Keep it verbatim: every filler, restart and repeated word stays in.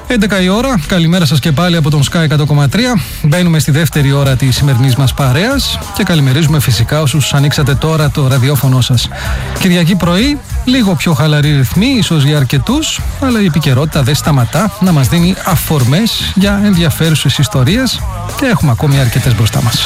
έντεκα η ώρα, καλημέρα σας και πάλι από τον Sky εκατό κόμμα τρία. Μπαίνουμε στη δεύτερη ώρα της σημερινής μας παρέας και καλημερίζουμε φυσικά όσους ανοίξατε τώρα το ραδιόφωνο σας. Κυριακή πρωί, λίγο πιο χαλαρή ρυθμή, ίσως για αρκετούς, αλλά η επικαιρότητα δεν σταματά να μας δίνει αφορμές για ενδιαφέρουσες ιστορίες και έχουμε ακόμη αρκετές μπροστά μας.